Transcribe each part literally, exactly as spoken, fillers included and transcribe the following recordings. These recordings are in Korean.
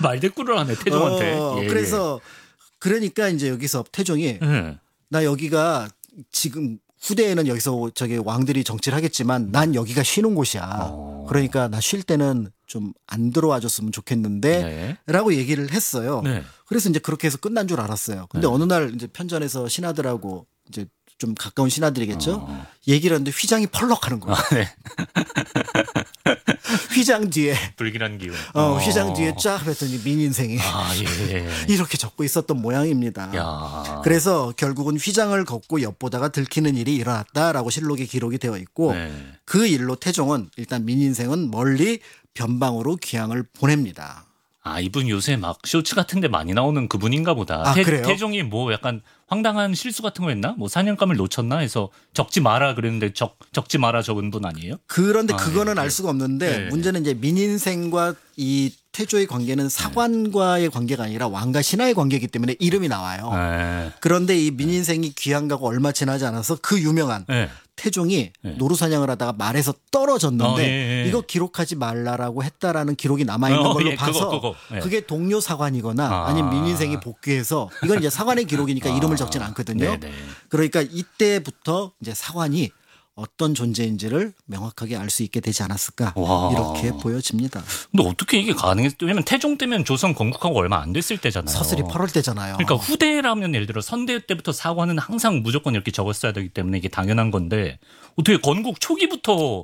말대꾸를 하네 태종한테. 어, 예, 그래서 그러니까 이제 여기서 태종이 예. 나 여기가 지금 후대에는 여기서 저기 왕들이 정치를 하겠지만 난 여기가 쉬는 곳이야. 어. 그러니까 나 쉴 때는 좀 안 들어와 줬으면 좋겠는데 네. 라고 얘기를 했어요. 네. 그래서 이제 그렇게 해서 끝난 줄 알았어요. 근데 네. 어느 날 이제 편전에서 신하들하고 이제 좀 가까운 신하들이겠죠. 어. 얘기를 하는데 휘장이 펄럭하는 거예요. 아, 네. 휘장 뒤에 불길한 기운. 어, 휘장 뒤에 쫙 했더니 민인생이 아, 예. 이렇게 적고 있었던 모양입니다. 야. 그래서 결국은 휘장을 걷고 엿보다가 들키는 일이 일어났다라고 실록에 기록이 되어 있고 네. 그 일로 태종은 일단 민인생은 멀리 변방으로 귀향을 보냅니다. 아, 이분 요새 막 쇼츠 같은 데 많이 나오는 그분인가 보다. 아, 태, 그래요? 태종이 뭐 약간 황당한 실수 같은 거 했나? 뭐 사냥감을 놓쳤나 해서 적지 마라 그랬는데 적, 적지 마라 적은 분 아니에요? 그런데 아, 그거는 예, 알 수가 없는데 예. 문제는 이제 민인생과 이 태조의 관계는 사관과의 관계가 아니라 왕과 신하의 관계이기 때문에 이름이 나와요. 네. 그런데 이 민인생이 귀향 가고 얼마 지나지 않아서 그 유명한 네. 태종이 네. 노루사냥을 하다가 말에서 떨어졌는데 어, 예, 예. 이거 기록하지 말라라고 했다라는 기록이 남아있는 어, 걸로 예, 봐서 그거, 그거. 예. 그게 동료 사관이거나 아. 아니면 민인생이 복귀해서 이건 이제 사관의 기록이니까 이름을 적진 않거든요. 네네. 그러니까 이때부터 이제 사관이 어떤 존재인지를 명확하게 알 수 있게 되지 않았을까 와. 이렇게 보여집니다. 근데 어떻게 이게 가능했어? 왜냐면 태종 때면 조선 건국하고 얼마 안 됐을 때잖아요. 서슬이 팔월 때잖아요. 그러니까 후대라면 예를 들어 선대 때부터 사관은 항상 무조건 이렇게 적었어야 되기 때문에 이게 당연한 건데 어떻게 건국 초기부터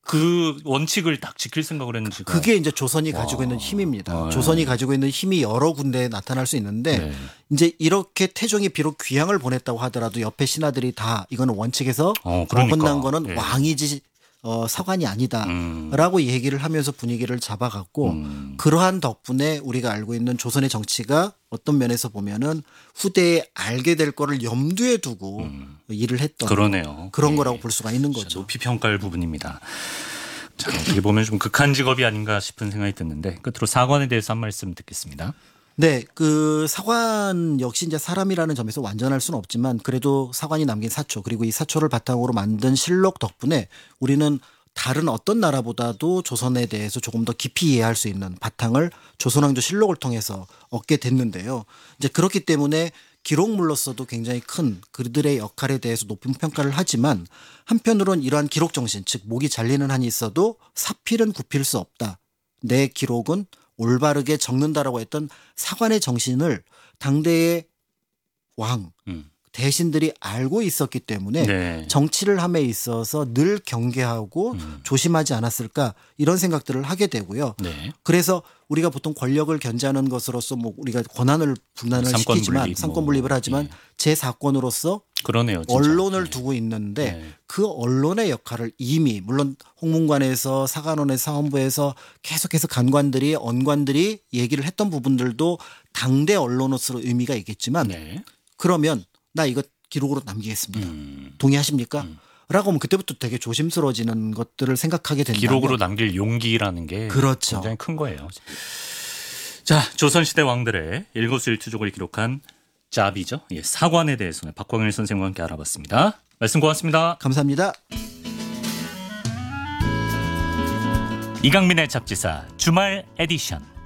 그 원칙을 딱 지킬 생각을 했는지가. 그게 이제 조선이 와. 가지고 있는 힘입니다. 아, 네. 조선이 가지고 있는 힘이 여러 군데에 나타날 수 있는데 네. 이제 이렇게 태종이 비록 귀향을 보냈다고 하더라도 옆에 신하들이 다 이거는 원칙에서 어, 그러니까. 어긋난 거는 예. 왕이지 어, 사관이 아니다라고 음. 얘기를 하면서 분위기를 잡아갔고 음. 그러한 덕분에 우리가 알고 있는 조선의 정치가 어떤 면에서 보면은 후대에 알게 될 거를 염두에 두고 음. 일을 했던 그러네요. 그런 예. 거라고 볼 수가 있는 진짜 거죠. 높이 평가할 부분입니다. 자, 어떻게 보면 좀 극한 직업이 아닌가 싶은 생각이 드는데 끝으로 사관에 대해서 한 말씀 듣겠습니다. 네, 그 사관 역시 이제 사람이라는 점에서 완전할 수는 없지만 그래도 사관이 남긴 사초 그리고 이 사초를 바탕으로 만든 실록 덕분에 우리는 다른 어떤 나라보다도 조선에 대해서 조금 더 깊이 이해할 수 있는 바탕을 조선왕조 실록을 통해서 얻게 됐는데요. 이제 그렇기 때문에 기록물로서도 굉장히 큰 그들의 역할에 대해서 높은 평가를 하지만 한편으론 이러한 기록 정신, 즉 목이 잘리는 한이 있어도 사필은 굽힐 수 없다. 내 기록은 올바르게 적는다라고 했던 사관의 정신을 당대의 왕, 음. 대신들이 알고 있었기 때문에 네. 정치를 함에 있어서 늘 경계하고 음. 조심하지 않았을까 이런 생각들을 하게 되고요. 네. 그래서 우리가 보통 권력을 견제하는 것으로서 뭐 우리가 권한을 분할을 삼권 시키지만 분립, 삼권 뭐. 분립을 하지만 예. 제 사권으로서 그러네요. 진짜. 언론을 네. 두고 있는데 네. 그 언론의 역할을 이미 물론 홍문관에서 사관원의 사원부에서 계속해서 간관들이 언관들이 얘기를 했던 부분들도 당대 언론으로서 의미가 있겠지만 네. 그러면 나 이거 기록으로 남기겠습니다. 음. 동의하십니까? 음. 라고 하면 그때부터 되게 조심스러워지는 것들을 생각하게 된다면 기록으로 남길 용기라는 게 그렇죠. 굉장히 큰 거예요. 자, 조선시대 왕들의 일거수일투족을 기록한 짭이죠. 예, 사관에 대해서는 박광일 선생님과 함께 알아봤습니다. 말씀 고맙습니다. 감사합니다. 이강민의 잡지사 주말 에디션.